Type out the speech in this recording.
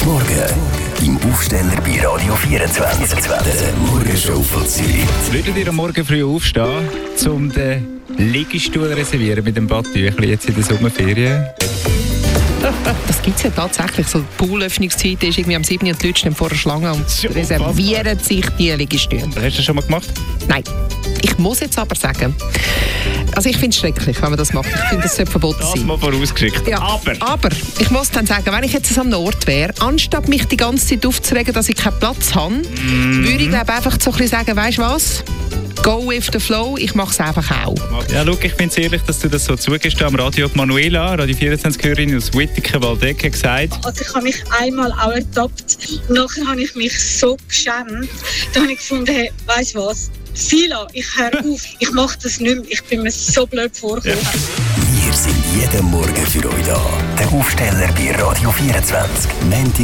Morgen im Aufsteller bei Radio 24. Der Morgenshow von Zürich. Würdet ihr am Morgen früh aufstehen, um den Liegestuhl reservieren mit dem Badtüchli jetzt in der Sommerferien? Das gibt es ja tatsächlich. So, die Poolöffnungszeit ist irgendwie am 7. und die Leute stehen vor der Schlange und reservieren sich die Liegestühle. Hast du das schon mal gemacht? Nein. Ich muss jetzt aber sagen, also ich finde es schrecklich, wenn man das macht. Ich finde, das sollte verboten sein. Das mal vorausgeschickt. Ja, aber ich muss dann sagen, wenn ich jetzt an einem Ort wäre, anstatt mich die ganze Zeit aufzuregen, dass ich keinen Platz habe, würde ich glaube einfach so ein bisschen sagen, weisst du was? Go with the flow, ich mache es einfach auch. Ja, schau, ich bin ehrlich, dass du das so zugehst. Am Radio Manuela, Radio 24-Hörerin aus Wittigen-Waldeck, hat gesagt... Also ich habe mich einmal auch ertappt. Nachher habe ich mich so geschämt. Da habe ich gefunden, hey, weisst du was? Sila, ich höre auf. Ich mache das nicht mehr. Ich bin mir so blöd vorgekommen. Wir sind jeden Morgen für euch da. Der Aufsteller bei Radio 24. Montag